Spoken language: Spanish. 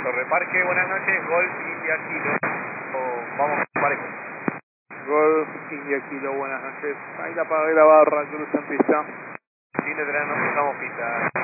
Torre Parque, buenas noches, Golf India Kilo. Vamos parejo. Golf India Kilo, buenas noches. Ahí la apagué la barra, cruz en pista. Sí, nos damos pista.